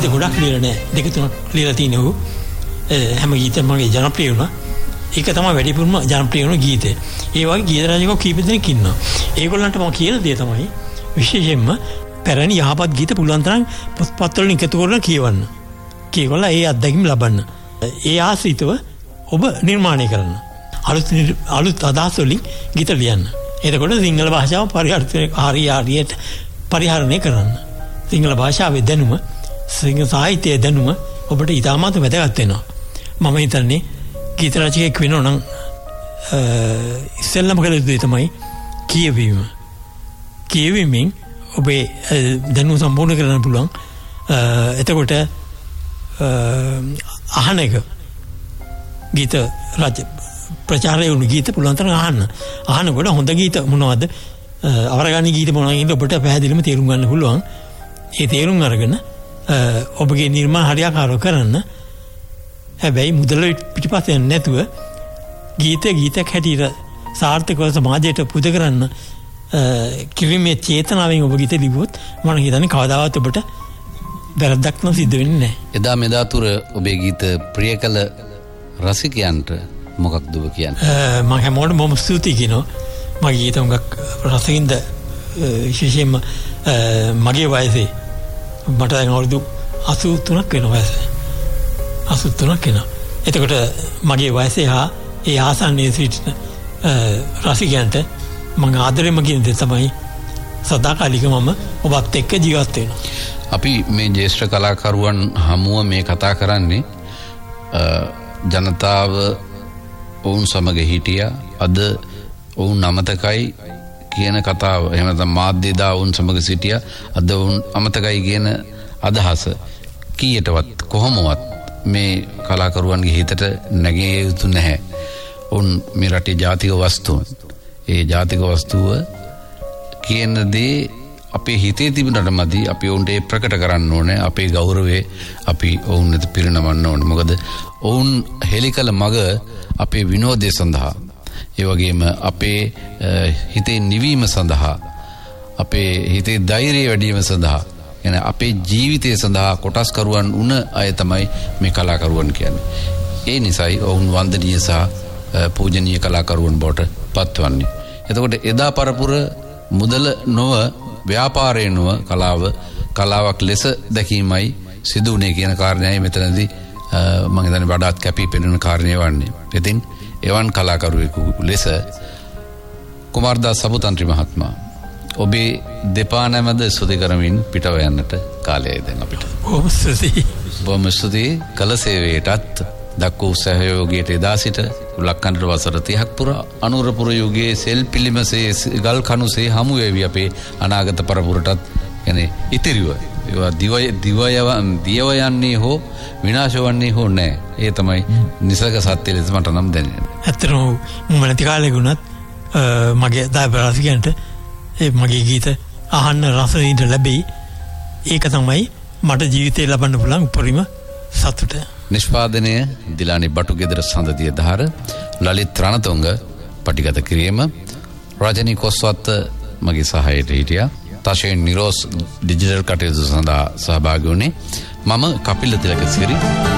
ගීත ගොඩක් ලියලා නැහැ. දෙක තුනක් ලියලා තිනහු. හැම ගීතෙම මගේ ජනප්‍රිය වුණා. ඒක තමයි වැඩිපුරම ජනප්‍රිය වුණ ගීතය. ඒ වගේ ගීත රචකයෝ කීප දෙනෙක් ඉන්නවා. ඒගොල්ලන්ට මම කියන දේ තමයි විශේෂයෙන්ම පැරණි යහපත් ගීත පුළුවන් තරම් පොත්පත්වල එකතු කරලා කියවන්න. කියවලා ඒ අත්දැකීම් ලබන්න. ඒ ආශ්‍රිතව ඔබ නිර්මාණය කරන්න. අලුත් අදහස් වලින් ගීත ලියන්න. එතකොට සිංහල භාෂාව හරියට පරිහරණය කරන්න. සිංහල භාෂාවේ දැනුම, සිංහල සාහිත්‍යයේ දැනුම ඔබට ඉතාමත් වැදගත් වෙනවා. මම හිතන්නේ ගීත රචකයෙක් වෙනවා නම් ඉස්සෙල්ලම කළ යුතු දේ තමයි කියවීම. කියවීමෙන් ඔබේ දැනුම සම්පූර්ණ කරන්න පුළුවන්. එතකොට අහන එක ගීත ප්‍රචාරය වුණු ගීත පුළුවන් තරම් අහන්න. අහනකොට හොඳ ගීත මොනවද, අවරගාමී ගීත මොනවද ඔබට පැහැදිලිවම තේරුම් ගන්න පුළුවන්. ඒ තේරුම් අරගෙන ඔබගේ නිර්මාණ හරියාකාරව කරන්න. හැබැයි මුදල පිටිපස්සේ නැතුව ගීතයක් හැටියට සාර්ථකව සමාජයට පුද කරන්න කිරීමේ චේතනාවෙන් ඔබ ගීත ලිව්වොත් මම හිතන්නේ කවදාවත් ඔබට වැරද්දක් නම් සිද්ධ වෙන්නේ නැහැ. එදා මෙදා තුර ඔබේ ගීත ප්‍රිය කළ රසිකයන්ට මොකක්ද ඔබ කියන්නේ? මම හැමෝටම බොහොම ස්තුතියි කියනවා. මගේ ගීත හුඟක් රසිකින්ද විශේෂයෙන්ම මගේ වයසේ මට දැන් අවුරුදු 83ක් වෙනවා වයස. 83ක් වෙනවා. එතකොට මගේ වයසේ හා ඒ ආසන්නයේ සිටින රසිකයන්ට මම ආදරෙම කියන දේ තමයි සදාකාලිකවම ඔබත් එක්ක ජීවත් වෙනවා. අපි මේ ජ්‍යෙෂ්ඨ කලාකරුවන් හමුව මේ කතා කරන්නේ ජනතාව ඔවුන් සමග හිටියා. අද ඔවුන් අමතකයි කියන කතාව. එහෙම නැත්නම් මාධ්‍යදා ඔවුන් සමග සිටියා. අද ඔවුන් අමතකයි කියන අදහස කීයටවත් කොහොමවත් මේ කලාකරුවන්ගේ හිතට නැගිය යුතු නැහැ. ඔවුන් මේ රටේ ජාතික වස්තුව. ඒ ජාතික වස්තුව කියන දේ අපේ හිතේ තිබුණට මදි. අපි ඔවුන්ට ඒ ප්‍රකට කරන්න ඕනේ. අපේ ගෞරවය අපි ඔවුන් වෙත පිරිනමන්න ඕනේ. මොකද ඔවුන් හෙලිකල මග අපේ විනෝදය සඳහා, ඒ වගේම අපේ හිතේ නිවීම සඳහා, අපේ හිතේ ධෛර්යය වැඩි වීම සඳහා, එන අපේ ජීවිතය සඳහා කොටස්කරුවන් වුණ අය තමයි මේ කලාකරුවන් කියන්නේ. ඒ නිසායි ඔවුන් වන්දනීය සහ පූජනීය කලාකරුවන් බවට පත්වන්නේ. එතකොට එදා පරපුර මුදල නොව, ව්‍යාපාරය නොව කලාවක් ලෙස දැකීමයි සිදුුනේ කියන කාරණයයි මෙතනදී මම හිතන්නේ වඩාත් කැපී පෙනෙන කාරණේ වන්නේ. ඉතින් එවන් කලාකරුවෙකු ලෙස කුමාරදාස සබුතන්ත්‍රි මහත්මයා, ඔබේ දෙපා නැමද ස්තුති කරමින් පිටව යන්නට කාලයයි දැන් අපිට. බොහොම ස්තුතියි කළ සේවයටත් දක්වූ සහයෝගයට එදා සිට ලක්කන්ට වසර 30ක් පුරා අනුරපුර යුගයේ සෙල් පිළිමසේ ගල් කණුසේ හමු වේවි අපේ අනාගත පරපුරටත් කියන්නේ ඉතිරිව. ඒවා දිව යන්නේ හෝ විනාශ වන්නේ හෝ නැහැ. ඒ තමයි නිසක සත්‍ය ලෙස මට නම් දැනෙන්නේ. ඇත්තටම මම නැති කාලෙක උනත් මගේ දායකයන්ට මගේ ගීත අහන්න රස විඳින්න ලැබෙයි. ඒක තමයි මට ජීවිතේ ලබන්න පුළුවන් උපරිම සතුට. නිෂ්පාදනය දිලානි බටුගෙදර සඳදිය දහර, ලලිත් රණතුංග පටිගත කිරීම, රජනී කොස්වත්ත මගේ සහායට හිටියා. තෂේන් නිරෝස් ඩිජිටල් කටයුතු සඳහා සහභාගී වුණේ. මම කපිල තිලකසිරි.